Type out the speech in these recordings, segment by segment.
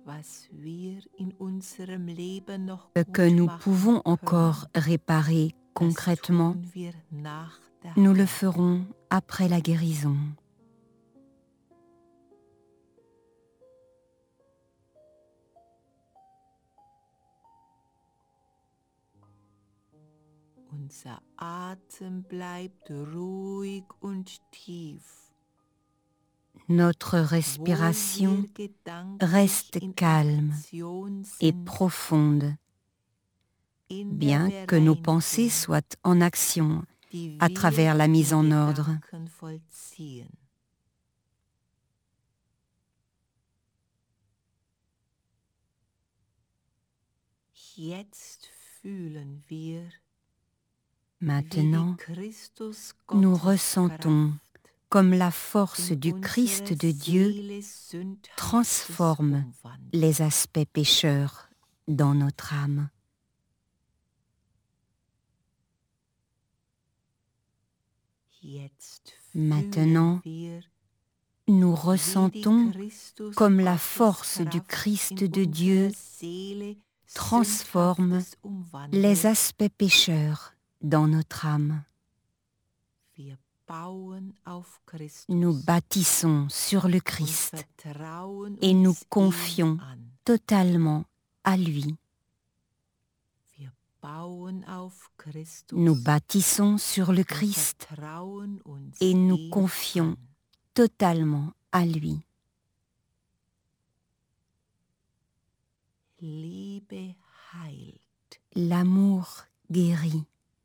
Ce que nous pouvons encore réparer concrètement, nous le ferons après la guérison. Unser Atem bleibt ruhig und tief. Notre respiration reste calme et profonde, bien que nos pensées soient en action à travers la mise en ordre. Maintenant, nous ressentons comme la force du Christ de Dieu transforme les aspects pécheurs dans notre âme. Maintenant, nous ressentons comme la force du Christ de Dieu transforme les aspects pécheurs dans notre âme. Nous bâtissons sur le Christ et nous confions totalement à lui. Nous bâtissons sur le Christ et nous confions totalement à lui. L'amour guérit.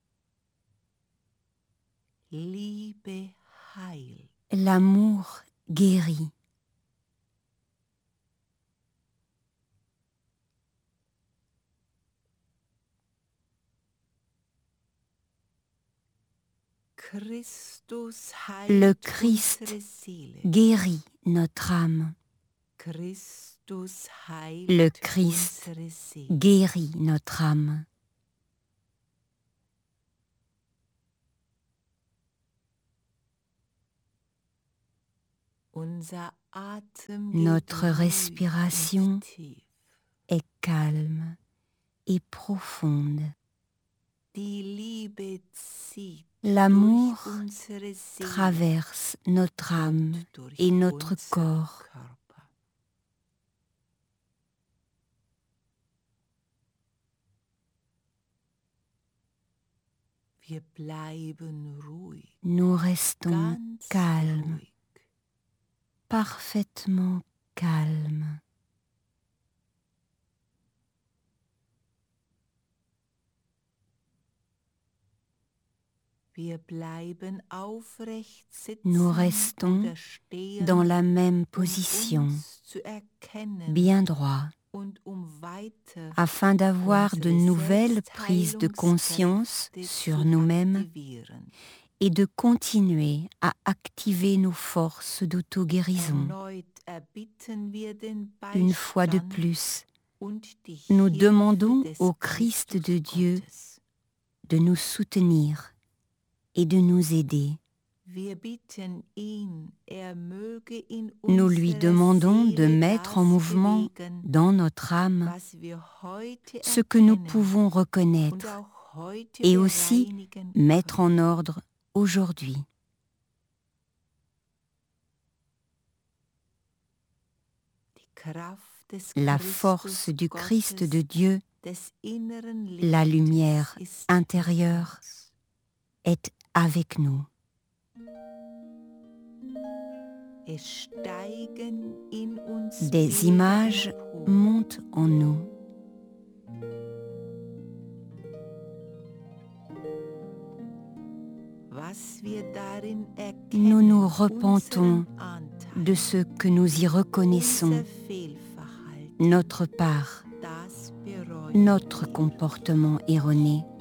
L'amour guérit. Le Christ guérit notre âme. Le Christ guérit notre âme. Notre respiration est calme et profonde. L'amour traverse notre âme et notre corps. Nous restons calmes, parfaitement calmes. Nous restons dans la même position, bien droit, afin d'avoir de nouvelles prises de conscience sur nous-mêmes et de continuer à activer nos forces d'auto-guérison. Une fois de plus, nous demandons au Christ de Dieu de nous soutenir et de nous aider. Nous lui demandons de mettre en mouvement dans notre âme ce que nous pouvons reconnaître et aussi mettre en ordre aujourd'hui. La force du Christ de Dieu, la lumière intérieure, est avec nous. Des images montent en nous. Nous nous repentons de ce que nous y reconnaissons, notre part, notre comportement erroné.